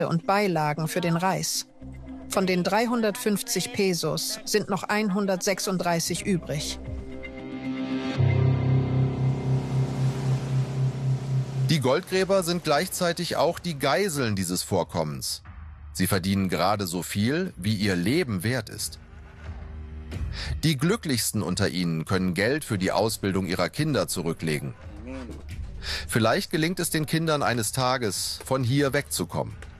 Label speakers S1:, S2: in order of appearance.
S1: und Beilagen für den Reis. Von den 350 Pesos sind noch 136 übrig.
S2: Die Goldgräber sind gleichzeitig auch die Geiseln dieses Vorkommens. Sie verdienen gerade so viel, wie ihr Leben wert ist. Die Glücklichsten unter ihnen können Geld für die Ausbildung ihrer Kinder zurücklegen. Vielleicht gelingt es den Kindern eines Tages, von hier wegzukommen.